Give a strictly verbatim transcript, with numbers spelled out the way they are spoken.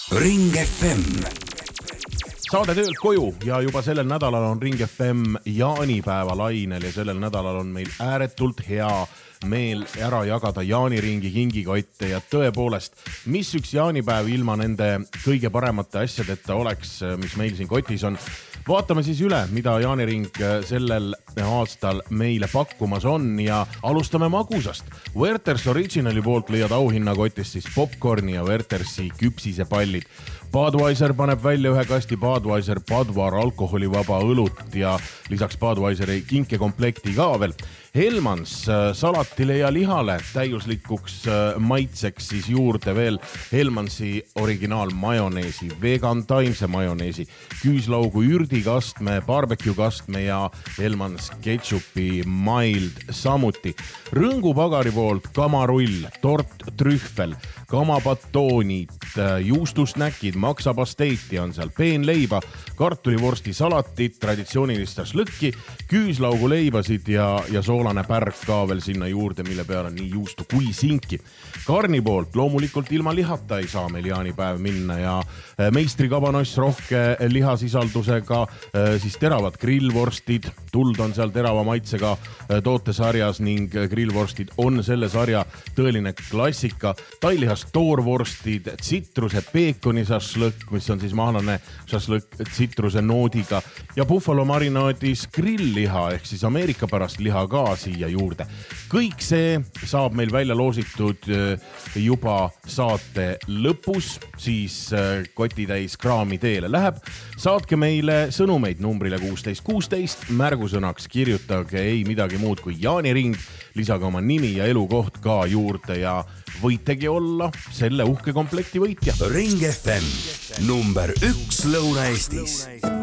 Ring F M. Saade töölt koju ja juba sellel nädalal on Ring F M jaanipäeva lainel ja sellel nädalal on meil ääretult hea meel ära jagada jaaniringi kingikotte ja tõepoolest, mis üks jaanipäev ilma nende kõige paremate asjadeta oleks, mis meil siin kotis on. Vaatame siis üle, mida jaaniring sellel aastal meile pakkumas on ja alustame magusast. Werther's Originali poolt leiad auhinnakotist siis popcorni ja Werthersi küpsisepallid. Budweiser paneb välja ühe kasti Budweiser Budvar alkoholivaba õlut ja lisaks Budweiseri kinkekomplekti ka veel. Hellmans salatile ja lihale täiuslikuks maitseks siis juurde veel Hellmansi originaal majoneesi, vegan taimse majoneesi, küüslaugu ürdikastme, barbecue kastme ja Hellmans ketšupi mild samuti. Rõngupagari poolt kamarull, tort trühvel, kamapatoonid, juustusnäkid, maksapasteiti on seal, peenleiba, kartulivorsti salatit, traditsioonilist šašlõkki, küüslaugu leibasid ja, ja soolane pärk ka veel sinna juurde, mille peal on nii juustu kui sinki. Karni poolt loomulikult ilma lihata ei saa meil jaanipäev minna ja meistrikabanoss rohke lihasisaldusega, siis teravad grillvorstid, tuld on seal terava maitsega tootesarjas ning grillvorstid on selle sarja tõeline klassika. Tailihas toorvorstid, tsitruse peekoni šašlõkk, mis on siis mahlane šašlõkk tsitruse noodiga ja buffalo marinaadis grillliha ehk siis Ameerika pärast liha ka siia juurde. Kõik see saab meil välja loositud juba saate lõpus, siis kotitäis kraami teele läheb. Saatke meile sõnumeid numbrile kuusteist kuusteist, märgusõnaks kirjutage ei midagi muud kui jaaniring, lisage oma nimi ja elukoht ka juurde ja võitegi olla selle uhke komplekti võitja. Ring F M, number üks Lõuna-Eestis.